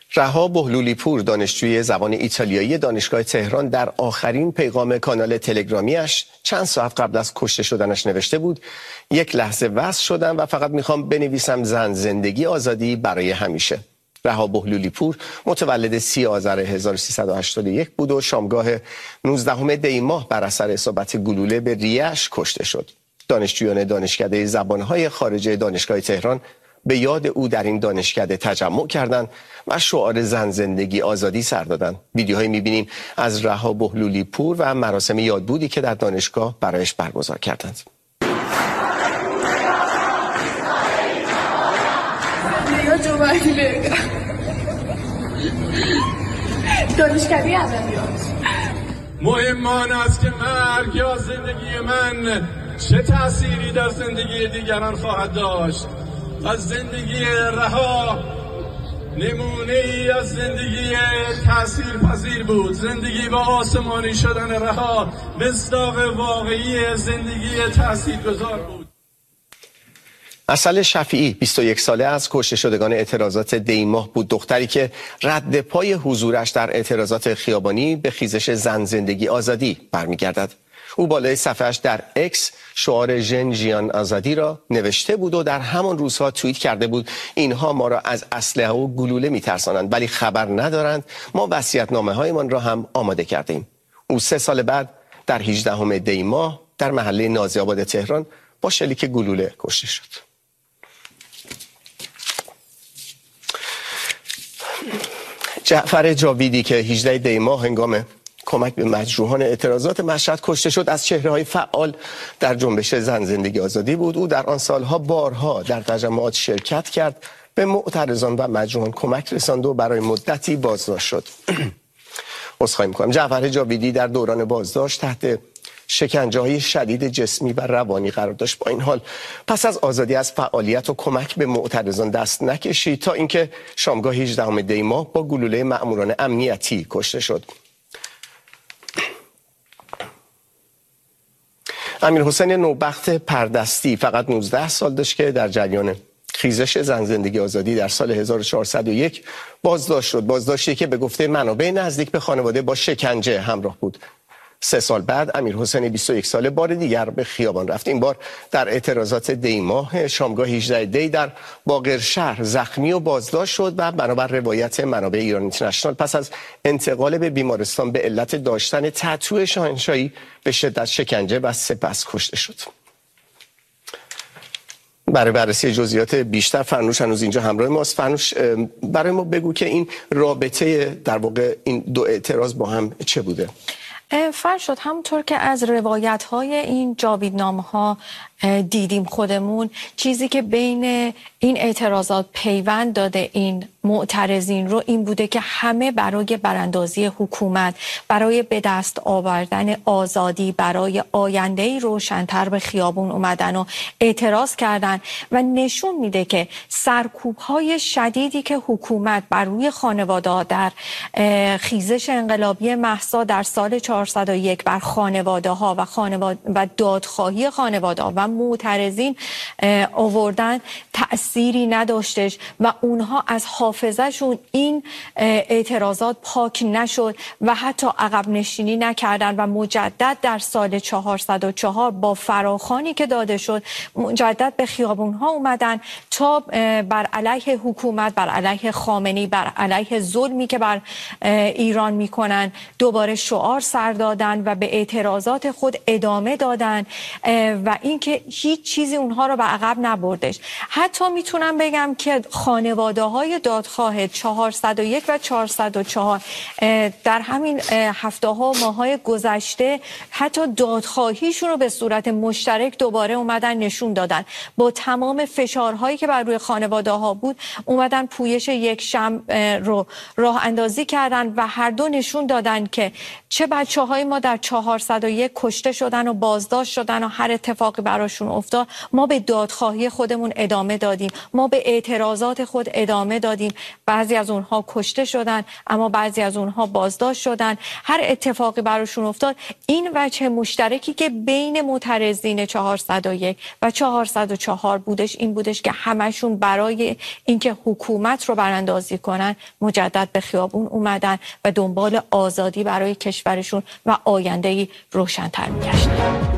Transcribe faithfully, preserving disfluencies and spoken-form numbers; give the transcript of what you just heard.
رها بهلولی پور، دانشجوی زبان ایتالیایی دانشگاه تهران، در آخرین پیغام کانال تلگرامیش چند ساعت قبل از کشته شدنش نوشته بود: یک لحظه وصل شدم و فقط میخوام بنویسم زن، زندگی، آزادی برای همیشه. رها بهلولی پور متولد سی آذر هزار و سیصد و هشتاد و یک بود و شامگاه نوزدهم دی ماه بر اثر اصابت گلوله به ریه‌اش کشته شد. دانشجویان دانشکده زبانهای خارجه دانشگاه تهران به یاد او در این دانشکده تجمع کردند و شعار زن، زندگی، آزادی سر دادند. ویدیوهایی می‌بینیم از رها بهلولی پور و مراسم یادبودی که در دانشگاه برایش برگزار کردند. دانشکده ادبیات. مهم آن است که مرگ یا زندگی من چه تأثیری در زندگی دیگران خواهد داشت. از زندگی رها نمونه ای از زندگی تأثیر پذیر بود. زندگی با آسمانی شدن رها مصداق واقعی زندگی تأثیرگذار بود. عسل شفیعی، بیست و یک ساله، از کشته شدگان اعتراضات دی ماه بود. دختری که رد پای حضورش در اعتراضات خیابانی به خیزش زن، زندگی، آزادی برمیگردد. او بالای صفحه‌اش در اکس شعار ژن، ژیان، آزادی را نوشته بود و در همان روزها توییت کرده بود: اینها ما را از اسلحه و گلوله میترسانند ولی خبر ندارند ما وصیت‌نامه‌هایمان را هم آماده کردیم. او سه سال بعد در هجدهم دی ماه در محله نازی آباد تهران با شلیک گلوله کشته شد. جعفر جاویدی که هجدهم دی ماه هنگام کمک به مجروحان اعتراضات مشهد کشته شد، از چهره‌های فعال در جنبش زن، زندگی، آزادی بود. او در آن سالها بارها در تجمعات شرکت کرد، به معترضان و مجروحان کمک رساند و برای مدتی بازداشت شد. عذرخواهی می‌کنم. جعفر جاویدی در دوران بازداشت تحت شکنجه‌های شدید جسمی و روانی قرار داشت. با این حال پس از آزادی از فعالیت و کمک به معترضان دست نکشید تا اینکه شامگاه هجدهم دی ماه با گلوله مأموران امنیتی کشته شد. امیرحسین نوبخت پردستی فقط نوزده سال داشت که در جریان خیزش زن، زندگی، آزادی در سال هزار و چهارصد و یک بازداشت شد. بازداشتی که به گفته منابع نزدیک به خانواده با شکنجه همراه بود. سه سال بعد امیرحسین بیست و یک ساله بار دیگر به خیابان رفت. این بار در اعتراضات دی ماه شامگاه هجدهم دی در باقرشهر زخمی و بازداشت شد و بنابر روایت منابع ایران اینترنشنال پس از انتقال به بیمارستان به علت داشتن تتو شاهنشاهی به شدت شکنجه و سپس کشته شد. برای بررسی جزئیات بیشتر فرنوش هنوز اینجا همراه ماست. فرنوش، برای ما بگو که این رابطه در واقع این دو اعتراض با هم چه بوده؟ فرشاد، همونطور که از روایت های این جاویدنامه ها دیدیم خودمون، چیزی که بین این اعتراضات پیوند داده این معترضین رو این بوده که همه برای براندازی حکومت، برای به دست آوردن آزادی، برای آینده‌ای روشن‌تر به خیابون اومدن و اعتراض کردن و نشون میده که سرکوب‌های شدیدی که حکومت بر روی خانواده‌ها در خیزش انقلابی مهسا در سال چهارصد و یک بر خانواده‌ها و خانواده و دادخواهی خانواده‌ها و معترضین آوردن تأثیری نداشتش و اونها از حافظه‌شون این اعتراضات پاک نشد و حتی عقب نشینی نکردن و مجدد در سال چهارصد و چهار با فراخوانی که داده شد مجدد به خیابون‌ها اومدن تا بر علیه حکومت، بر علیه خامنه‌ای، بر علیه ظلمی که بر ایران میکنن دوباره شعار سر دادن و به اعتراضات خود ادامه دادن و اینکه هیچ چیزی اونها رو به عقب نبردش. حتی میتونم بگم که خانواده‌های دادخواه چهارصد و یک و چهارصد و چهار در همین هفته ها و ماه‌های گذشته حتی دادخواهیشون رو به صورت مشترک دوباره اومدن نشون دادن. با تمام فشارهایی که بر روی خانواده‌ها بود اومدن پویش یک شم رو راه اندازی کردن و هر دو نشون دادن که چه بچه‌های ما در چهارصد و یک کشته شدن و بازداشت شدن و هر اتفاقی براش براشون افتاد، ما به دادخواهی خودمون ادامه دادیم، ما به اعتراضات خود ادامه دادیم. بعضی از اونها کشته شدن، اما بعضی از اونها بازداشت شدن. هر اتفاقی براشون افتاد، این وجه مشترکی که بین معترضین چهارصد و یک و چهارصد و چهار بودش این بودش که همشون برای اینکه حکومت رو براندازی کنن مجدد به خیابون اومدن و دنبال آزادی برای کشورشون و آینده‌ای روشن‌تر می‌گشتن.